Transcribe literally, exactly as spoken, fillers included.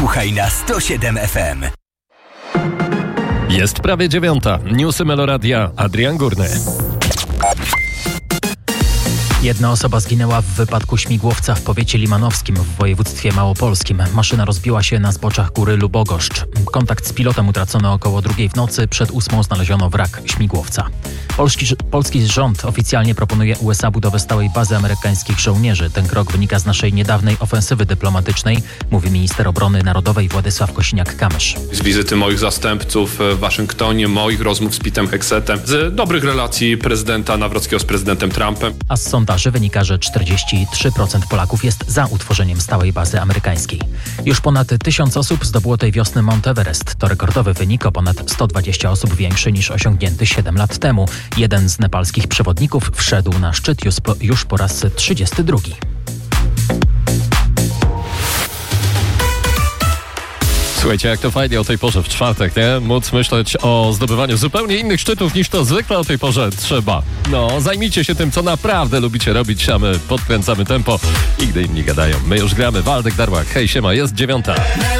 Słuchaj na sto siedem F M. Jest prawie dziewiąta. Newsy Meloradia. Adrian Górny. Jedna osoba zginęła w wypadku śmigłowca w powiecie limanowskim w województwie małopolskim. Maszyna rozbiła się na zboczach góry Lubogoszcz. Kontakt z pilotem utracono około drugiej w nocy. Przed ósmą znaleziono wrak śmigłowca. Polski, polski rząd oficjalnie proponuje U S A budowę stałej bazy amerykańskich żołnierzy. Ten krok wynika z naszej niedawnej ofensywy dyplomatycznej, mówi minister obrony narodowej Władysław Kosiniak-Kamysz. Z wizyty moich zastępców w Waszyngtonie, moich rozmów z Petem Hexetem, z dobrych relacji prezydenta Nawrockiego z prezydentem Trumpem. A z sondaży wynika, że czterdzieści trzy procent Polaków jest za utworzeniem stałej bazy amerykańskiej. Już ponad tysiąc osób zdobyło tej wiosny Mount Everest. To rekordowy wynik, o ponad sto dwadzieścia osób większy niż osiągnięty siedem lat temu. Jeden z nepalskich przewodników wszedł na szczyt już po, już po raz trzydziesty drugi. Słuchajcie, jak to fajnie o tej porze w czwartek, nie? Móc myśleć o zdobywaniu zupełnie innych szczytów niż to zwykle o tej porze trzeba. No, zajmijcie się tym, co naprawdę lubicie robić, a my podkręcamy tempo i gdy inni gadają. My już gramy. Waldek Darłak. Hej, siema, jest dziewiąta.